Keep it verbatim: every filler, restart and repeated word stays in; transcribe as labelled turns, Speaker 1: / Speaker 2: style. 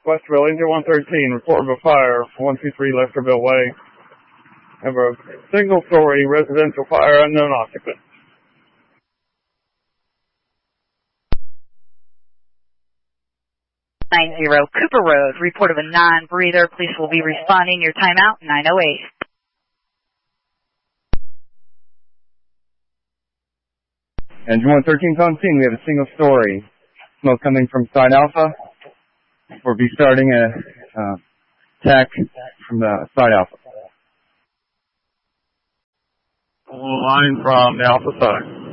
Speaker 1: Westville, Engine one thirteen, report of a fire, one two three Lesterville Way. Have a single-story residential fire, unknown occupant.
Speaker 2: nine zero Cooper Road, report of a non-breather. Police will be responding. Your timeout, nine oh eight.
Speaker 3: Engine one thirteen on scene. We have a single story. Smoke coming from side Alpha. We'll be starting a uh, attack from the side Alpha.
Speaker 1: Line from the Alpha side.